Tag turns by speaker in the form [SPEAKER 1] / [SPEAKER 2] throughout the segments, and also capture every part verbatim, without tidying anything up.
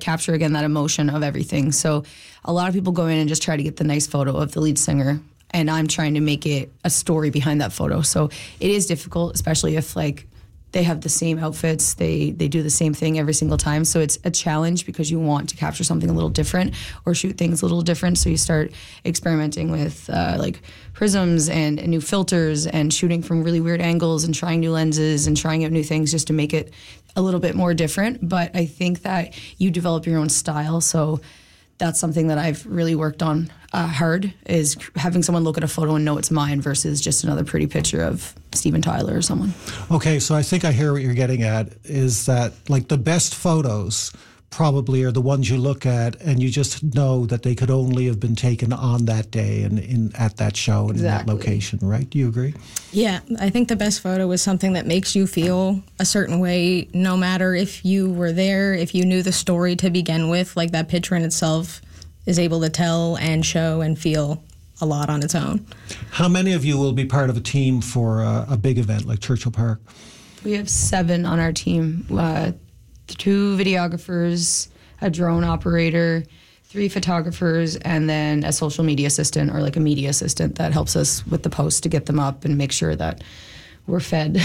[SPEAKER 1] capture, again, that emotion of everything. So a lot of people go in and just try to get the nice photo of the lead singer, and I'm trying to make it a story behind that photo. So it is difficult, especially if, like, they have the same outfits, they they do the same thing every single time. So it's a challenge because you want to capture something a little different or shoot things a little different. So you start experimenting with uh, like prisms and, and new filters and shooting from really weird angles and trying new lenses and trying out new things just to make it a little bit more different. But I think that you develop your own style. So that's something that I've really worked on uh, hard, is having someone look at a photo and know it's mine versus just another pretty picture of Steven Tyler or someone.
[SPEAKER 2] Okay, so I think I hear what you're getting at, is that like the best photos probably are the ones you look at and you just know that they could only have been taken on that day and in at that show and
[SPEAKER 1] Exactly.
[SPEAKER 2] in that location, right? Do you agree?
[SPEAKER 3] Yeah, I think the best photo is something that makes you feel a certain way, no matter if you were there, if you knew the story to begin with. Like, that picture in itself is able to tell and show and feel a lot on its own.
[SPEAKER 2] How many of you will be part of a team for a, a big event like Churchill Park?
[SPEAKER 1] We have seven on our team. Uh, two videographers, a drone operator, three photographers, and then a social media assistant or like a media assistant that helps us with the posts to get them up and make sure that we're fed.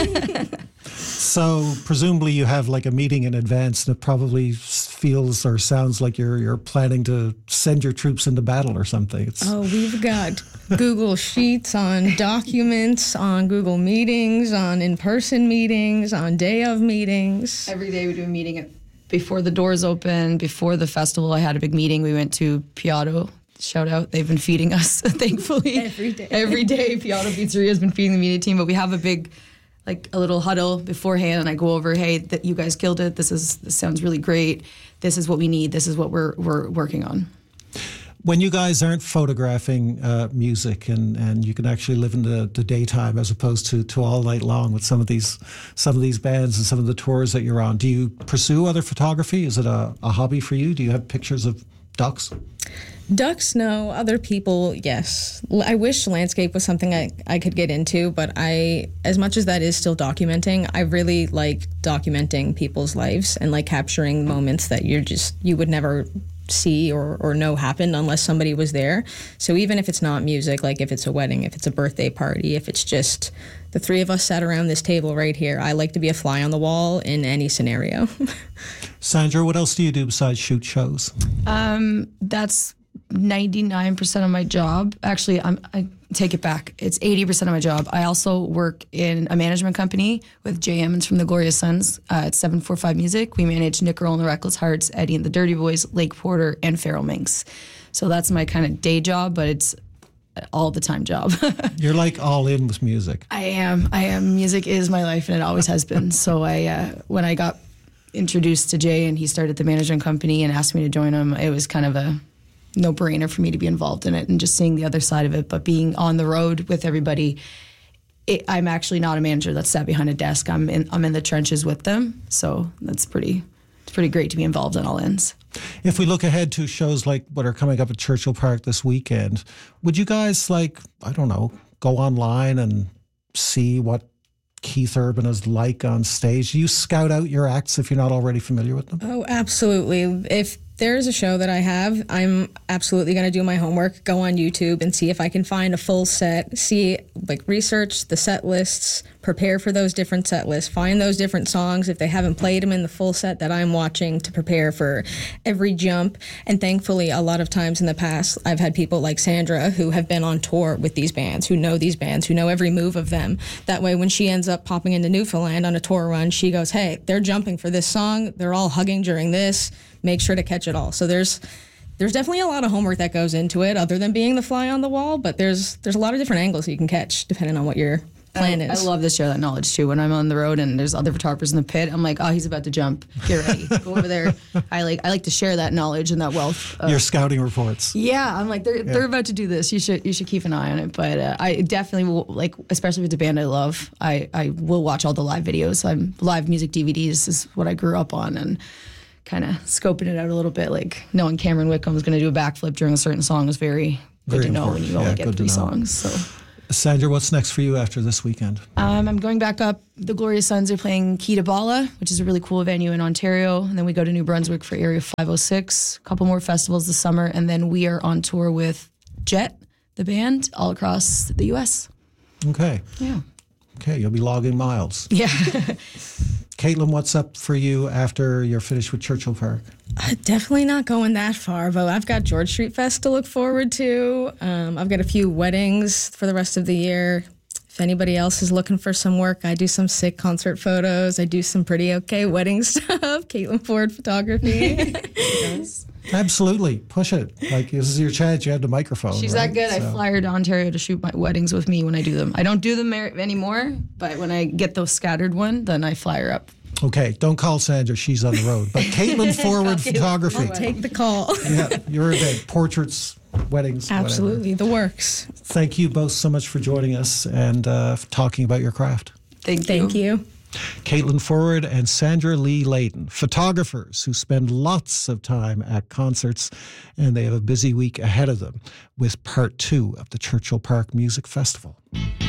[SPEAKER 2] So presumably you have like a meeting in advance that probably feels or sounds like you're you're planning to send your troops into battle or something. It's
[SPEAKER 3] Oh, we've got Google Sheets on documents, on Google Meetings, on in-person meetings, on day of meetings.
[SPEAKER 1] Every day we do a meeting at, before the doors open, before the festival. I had a big meeting. We went to Piatto. Shout out. They've been feeding us, thankfully.
[SPEAKER 3] Every day.
[SPEAKER 1] Every day, Piatto Pizzeria has been feeding the media team, but we have a big, like a little huddle beforehand, and I go over, hey, that you guys killed it. This is this sounds really great. This is what we need. This is what we're we're working on.
[SPEAKER 2] when you guys aren't photographing uh, music and, and you can actually live in the, the daytime as opposed to, to all night long with some of these some of these bands and some of the tours that you're on, do you pursue other photography? Is it a, a hobby for you? Do you have pictures of ducks?
[SPEAKER 3] Ducks, no. Other people, yes. L- I wish landscape was something I, I could get into, but I, as much as that is still documenting, I really like documenting people's lives and like capturing moments that you're just, you would never see or, or know happened unless somebody was there. So even if it's not music, like if it's a wedding, if it's a birthday party, if it's just the three of us sat around this table right here, I like to be a fly on the wall in any scenario.
[SPEAKER 2] Sandra, what else do you do besides shoot shows?
[SPEAKER 1] Um, that's ninety-nine percent of my job. Actually, I'm, I take it back. It's eighty percent of my job. I also work in a management company with Jay Emmons from the Glorious Sons. Uh, it's seven forty-five Music. We manage Nick Earl and the Reckless Hearts, Eddie and the Dirty Boys, Lake Porter, and Feral Minx. So that's my kind of day job, but it's all the time job.
[SPEAKER 2] You're like all in with music.
[SPEAKER 1] I am. I am. Music is my life, and it always has been. So I, uh, when I got introduced to Jay and he started the management company and asked me to join him, it was kind of a no-brainer for me to be involved in it and just seeing the other side of it. But being on the road with everybody, it, I'm actually not a manager that sat behind a desk. I'm in. I'm in the trenches with them. So that's pretty. It's pretty great to be involved on all ends.
[SPEAKER 2] If we look ahead to shows like what are coming up at Churchill Park this weekend, would you guys, like, I don't know, go online and see what Keith Urban is like on stage? Do you scout out your acts if you're not already familiar with them?
[SPEAKER 3] Oh, absolutely. If there's a show that I have, I'm absolutely going to do my homework, go on YouTube and see if I can find a full set, see, like, research the set lists, prepare for those different set lists, find those different songs if they haven't played them in the full set that I'm watching to prepare for every jump. And thankfully, a lot of times in the past, I've had people like Sandra who have been on tour with these bands, who know these bands, who know every move of them. That way, when she ends up popping into Newfoundland on a tour run, she goes, hey, they're jumping for this song, they're all hugging during this, make sure to catch it all. So there's there's definitely a lot of homework that goes into it other than being the fly on the wall, but there's there's a lot of different angles you can catch depending on what your plan
[SPEAKER 1] I,
[SPEAKER 3] is.
[SPEAKER 1] I love to share that knowledge too. When I'm on the road and there's other photographers in the pit, I'm like, oh, he's about to jump. Get ready. Go over there. I like I like to share that knowledge and that wealth. Of,
[SPEAKER 2] Your scouting reports.
[SPEAKER 1] Yeah, I'm like, they're
[SPEAKER 2] Yeah.
[SPEAKER 1] they're about to do this. You should you should keep an eye on it. But uh, I definitely will, like, especially with the band I love, I, I will watch all the live videos. I'm live music D V Ds is what I grew up on, and kind of scoping it out a little bit, like knowing Cameron Wickham was going to do a backflip during a certain song was very good
[SPEAKER 2] Very
[SPEAKER 1] to know
[SPEAKER 2] important.
[SPEAKER 1] when you only
[SPEAKER 2] Yeah,
[SPEAKER 1] get
[SPEAKER 2] good to
[SPEAKER 1] three
[SPEAKER 2] know.
[SPEAKER 1] songs. So
[SPEAKER 2] Sandra, what's next for you after this weekend?
[SPEAKER 1] Um, I'm going back up. The Glorious Sons are playing Key to Bala, which is a really cool venue in Ontario. And then we go to New Brunswick for Area five oh six, a couple more festivals this summer. And then we are on tour with Jet, the band, all across the U S.
[SPEAKER 2] Okay.
[SPEAKER 1] Yeah.
[SPEAKER 2] Okay, you'll be logging miles.
[SPEAKER 1] Yeah.
[SPEAKER 2] Caitlin, what's up for you after you're finished with Churchill Park?
[SPEAKER 3] Uh, definitely not going that far, but I've got George Street Fest to look forward to. Um, I've got a few weddings for the rest of the year. If anybody else is looking for some work, I do some sick concert photos. I do some pretty okay wedding stuff. Caitlin Ford Photography.
[SPEAKER 2] Absolutely. Push it. Like, this is your chance. You have the microphone.
[SPEAKER 1] She's
[SPEAKER 2] right?
[SPEAKER 1] that good.
[SPEAKER 2] So.
[SPEAKER 1] I fly her to Ontario to shoot my weddings with me when I do them. I don't do them anymore, but when I get those scattered one, then I fly her up.
[SPEAKER 2] Okay, don't call Sandra. She's on the road. But Caitlin Forward Photography.
[SPEAKER 3] Take the call.
[SPEAKER 2] Yeah, you're a big portraits, weddings.
[SPEAKER 3] Absolutely,
[SPEAKER 2] whatever.
[SPEAKER 3] the works.
[SPEAKER 2] Thank you both so much for joining us and uh, talking about your craft.
[SPEAKER 1] Thank you.
[SPEAKER 3] Thank you.
[SPEAKER 2] Caitlin Forward and Sandra Lee Layton, photographers who spend lots of time at concerts, and they have a busy week ahead of them with part two of the Churchill Park Music Festival.